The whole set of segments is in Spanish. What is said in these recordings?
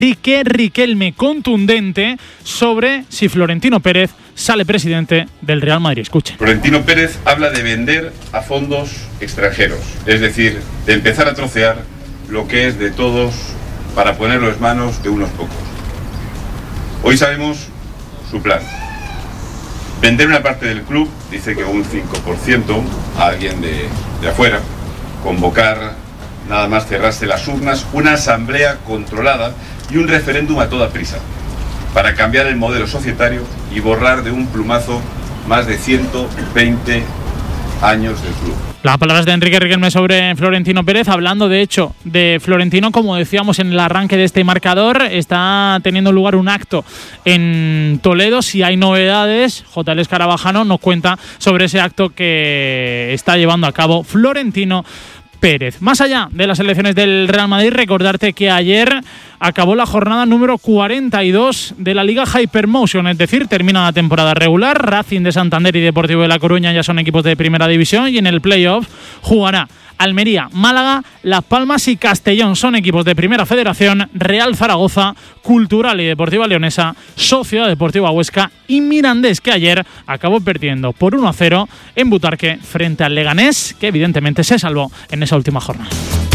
que Riquelme contundente sobre si Florentino Pérez sale presidente del Real Madrid. Escuchen. Florentino Pérez habla de vender a fondos extranjeros, es decir, de empezar a trocear lo que es de todos para ponerlo en manos de unos pocos. Hoy sabemos su plan. Vender una parte del club, dice que un 5% a alguien de afuera, convocar, nada más cerrarse las urnas, una asamblea controlada y un referéndum a toda prisa, para cambiar el modelo societario y borrar de un plumazo más de 120 años del club. Las palabras de Enrique Riquelme sobre Florentino Pérez, hablando de hecho de Florentino, como decíamos en el arranque de este marcador, está teniendo lugar un acto en Toledo. Si hay novedades, JL Escarabajano nos cuenta sobre ese acto que está llevando a cabo Florentino Pérez. Más allá de las elecciones del Real Madrid, recordarte que ayer acabó la jornada número 42 de la Liga Hypermotion, es decir, termina la temporada regular. Racing de Santander y Deportivo de La Coruña ya son equipos de primera división y en el playoff jugará Almería, Málaga, Las Palmas y Castellón. Son equipos de Primera Federación, Real Zaragoza, Cultural y Deportiva Leonesa, Sociedad Deportiva Huesca y Mirandés, que ayer acabó perdiendo por 1-0 en Butarque frente al Leganés, que evidentemente se salvó en esa última jornada.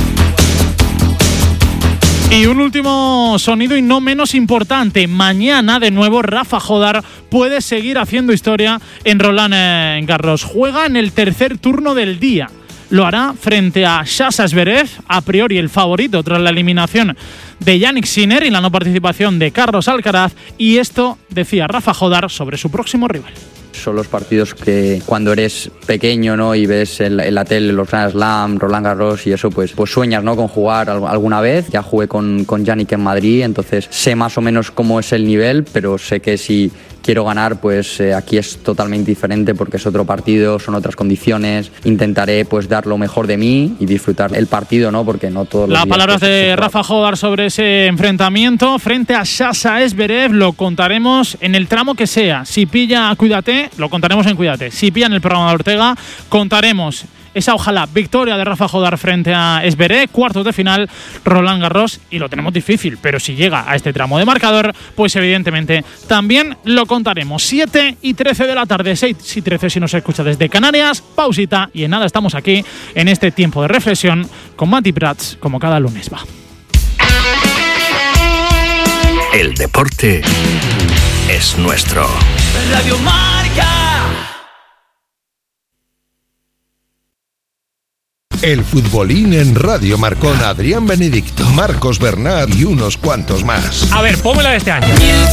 Y un último sonido y no menos importante. Mañana, de nuevo, Rafa Jodar puede seguir haciendo historia en Roland Garros. Juega en el tercer turno del día. Lo hará frente a Sasha Zverev, a priori el favorito tras la eliminación de Jannik Sinner y la no participación de Carlos Alcaraz. Y esto decía Rafa Jodar sobre su próximo rival. Son los partidos que cuando eres pequeño, ¿no?, y ves en la tele los Grand Slam, Roland Garros y eso, pues sueñas, ¿no?, con jugar alguna vez. Ya jugué con Jannik en Madrid, entonces sé más o menos cómo es el nivel, pero sé que si quiero ganar, pues aquí es totalmente diferente porque es otro partido, son otras condiciones. Intentaré pues dar lo mejor de mí y disfrutar el partido, ¿no?, porque no todos los días. Las palabras de Rafa Jodar sobre ese enfrentamiento frente a Sasha Zverev lo contaremos en el tramo que sea. Si pilla Cuídate, lo contaremos en Cuídate. Si pilla en el programa de Ortega, contaremos esa ojalá victoria de Rafa Jodar frente a Zverev, cuartos de final, Roland Garros, y lo tenemos difícil, pero si llega a este tramo de marcador, pues evidentemente también lo contaremos. 7:13 de la tarde, 6:13 si nos escucha desde Canarias, pausita, y en nada estamos aquí en este tiempo de reflexión con Mati Prats, como cada lunes va. El deporte es nuestro. Radio Marca. El futbolín en Radio Marca con Adrián Benedicto, Marcos Bernat y unos cuantos más. A ver, pónmela de este año.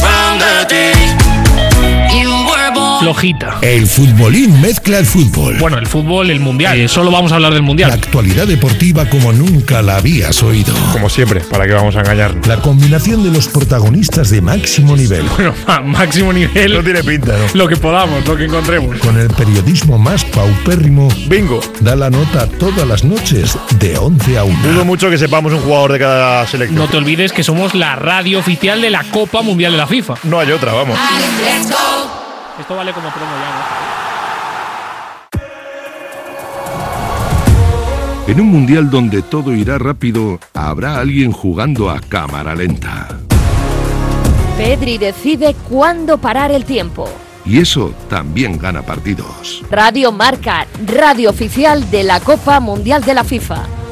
Flojita. El futbolín mezcla el fútbol. Bueno, el fútbol, el mundial. Solo vamos a hablar del mundial. La actualidad deportiva como nunca la habías oído. Como siempre, ¿para qué vamos a engañar? La combinación de los protagonistas de máximo nivel. Bueno, máximo nivel. No tiene pinta, ¿no? Lo que podamos, lo que encontremos. Con el periodismo más paupérrimo. Bingo. Da la nota todas las noches de 11 a 1. Dudo mucho que sepamos un jugador de cada selección. No te olvides que somos la radio oficial de la Copa Mundial de la FIFA. No hay otra, vamos. Esto vale como promo ya, ¿no? En un mundial donde todo irá rápido, habrá alguien jugando a cámara lenta. Pedri decide cuándo parar el tiempo. Y eso también gana partidos. Radio Marca, radio oficial de la Copa Mundial de la FIFA.